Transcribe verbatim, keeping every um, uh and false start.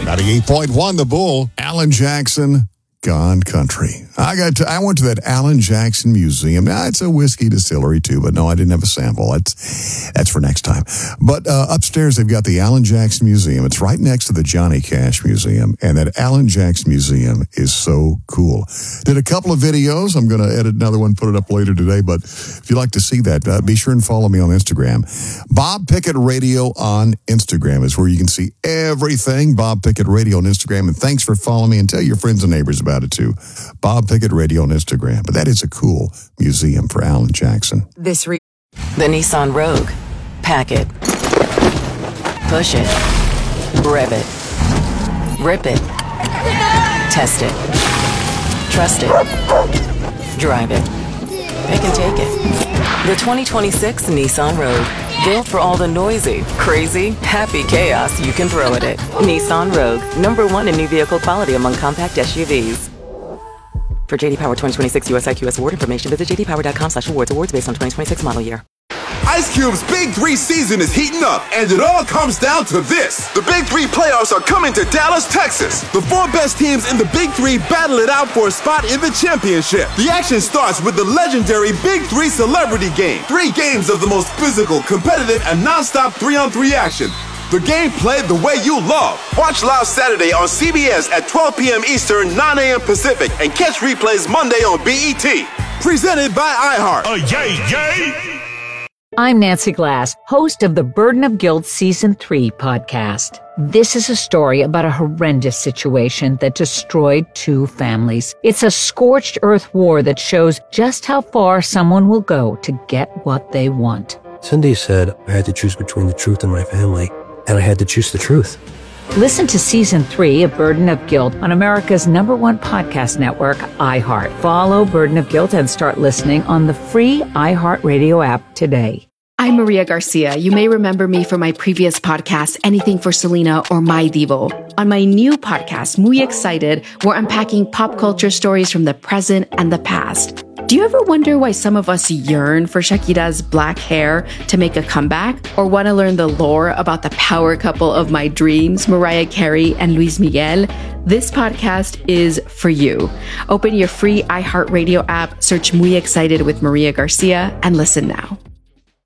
ninety-eight point one The Bull, Alan Jackson, Gone Country. I got to, I went to that Alan Jackson Museum. Now, it's a whiskey distillery, too, but no, I didn't have a sample. That's, that's for next time. But uh, upstairs, they've got the Alan Jackson Museum. It's right next to the Johnny Cash Museum, and that Alan Jackson Museum is so cool. Did a couple of videos. I'm going to edit another one, put it up later today, but if you'd like to see that, uh, be sure and follow me on Instagram. Bob Pickett Radio on Instagram is where you can see everything. Bob Pickett Radio on Instagram, and thanks for following me, and tell your friends and neighbors about it, too. Bob Pickett Radio on Instagram. But that is a cool museum for Alan Jackson. This re- the Nissan Rogue. Pack it. Push it. Rev it. Rip it. Test it. Trust it. Drive it. Pick and take it. The twenty twenty-six Nissan Rogue. Built for all the noisy, crazy, happy chaos you can throw at it. Nissan Rogue. Number one in new vehicle quality among compact S U Vs. For J D Power twenty twenty-six U S I Q S award information, visit j d power dot com slash awards. Awards based on twenty twenty-six model year. Ice Cube's Big Three season is heating up, and it all comes down to this. The Big Three playoffs are coming to Dallas, Texas. The four best teams in the Big Three battle it out for a spot in the championship. The action starts with the legendary Big Three Celebrity Game. Three games of the most physical, competitive, and non-stop three-on-three action. The game played the way you love. Watch live Saturday on C B S at twelve p.m. Eastern, nine a.m. Pacific, and catch replays Monday on B E T. Presented by iHeart. Oh, yay, yay! I'm Nancy Glass, host of the Burden of Guilt Season three podcast. This is a story about a horrendous situation that destroyed two families. It's a scorched earth war that shows just how far someone will go to get what they want. Cindy said I had to choose between the truth and my family, and I had to choose the truth. Listen to Season three of Burden of Guilt on America's number one podcast network, iHeart. Follow Burden of Guilt and start listening on the free iHeartRadio app today. I'm Maria Garcia. You may remember me from my previous podcast, Anything for Selena or My Divo. On my new podcast, Muy Excited, we're unpacking pop culture stories from the present and the past. Do you ever wonder why some of us yearn for Shakira's black hair to make a comeback? Or want to learn the lore about the power couple of my dreams, Mariah Carey and Luis Miguel? This podcast is for you. Open your free iHeartRadio app, search Muy Excited with Maria Garcia, and listen now.